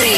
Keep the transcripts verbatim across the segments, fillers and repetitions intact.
Навигатори.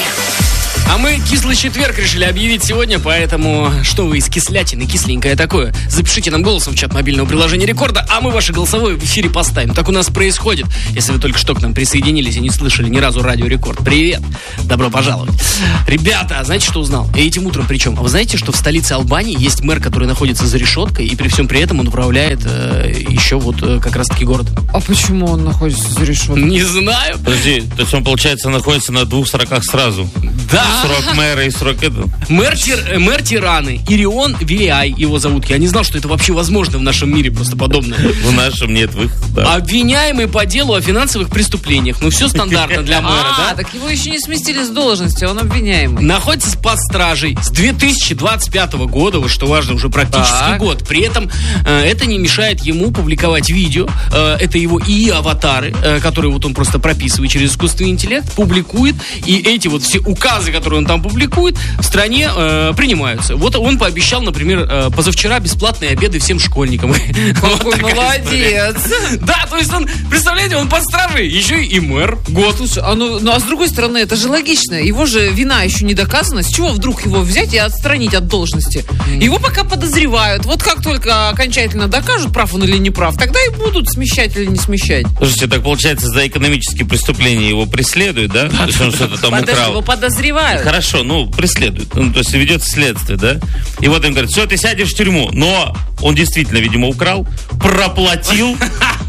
А мы кислый четверг решили объявить сегодня, поэтому что вы из кислятины, кисленькое такое, запишите нам голосом в чат мобильного приложения Рекорда, а мы ваше голосовое в эфире поставим. Так у нас происходит, если вы только что к нам присоединились и не слышали ни разу радио Рекорд. Привет, добро пожаловать. Ребята, знаете, что узнал? И этим утром причем. А вы знаете, что в столице Албании есть мэр, который находится за решеткой, и при всем при этом он управляет э, еще вот э, как раз-таки город. А почему он находится за решеткой? Не знаю. Подожди, то есть он, получается, находится на двух сроках сразу? Да. Срок мэра и срок этого. Мэр, тир, мэр Тираны, Ирион Вилиай его зовут. Я не знал, что это вообще возможно в нашем мире, просто подобное. В нашем нет выхода. Обвиняемый по делу о финансовых преступлениях. Ну, все стандартно для мэра, А, да? так его еще не сместили с должности, он обвиняемый. Находится под стражей с две тысячи двадцать пятого года, вот что важно, уже практически Так. год. При этом э, это не мешает ему публиковать видео. Э, это его ИИ-аватары, э, которые вот он просто прописывает через искусственный интеллект, публикует. И эти вот все указы, которые он там публикует, в стране э, принимаются. Вот он пообещал, например, э, позавчера бесплатные обеды всем школьникам. Какой молодец. Да, то есть он, представляете, он под стражей, еще и мэр. Год. Слушай, а ну, ну а с другой стороны, это же логично. Его же вина еще не доказана. С чего вдруг его взять и отстранить от должности? Его пока подозревают. Вот как только окончательно докажут, прав он или не прав, тогда и будут смещать или не смещать. Слушайте, так получается, за экономические преступления его преследуют, да? То есть он что-то там Подожди, его украл. подозревают. Хорошо, ну, преследуют. Ну, то есть ведется следствие, да? И вот им говорят, все, ты сядешь в тюрьму. Но он действительно, видимо, украл, проплатил.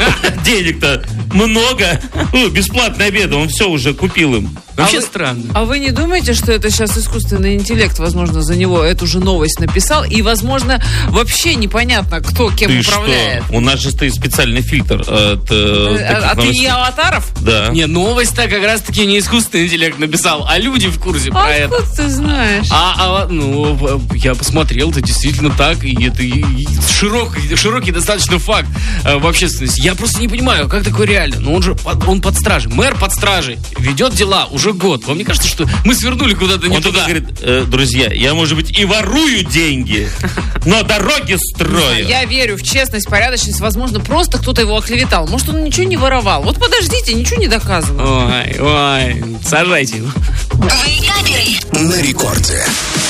Денег-то много. Ну, бесплатные обеды, он все уже купил им. Вообще А вы- странно. А вы не думаете, что это сейчас искусственный интеллект, возможно, за него эту же новость написал, и, возможно, вообще непонятно, кто кем Ты управляет? что? У нас же стоит специальный фильтр от, э, Э, таких От новостей. ИИ-аватаров? Да. Не, новость-то как раз-таки не искусственный интеллект написал, а люди в курсе про А это. откуда ты знаешь? А, а, ну, в- я посмотрел, это действительно так, и это и- и широкий, широкий достаточно факт э, в общественности. Я просто не понимаю, как такое реально. Ну, он же под, он под стражей, мэр под стражей, ведет дела уже год. Вам не кажется, что мы свернули куда-то не Он туда? только говорит, э, друзья, я, может быть, и ворую деньги, но дороги строю. Я верю в честность, порядочность. Возможно, просто кто-то его оклеветал. Может, он ничего не воровал. Вот подождите, ничего не доказано. Ой, ой, сажайте его. Навигатори. На рекорде.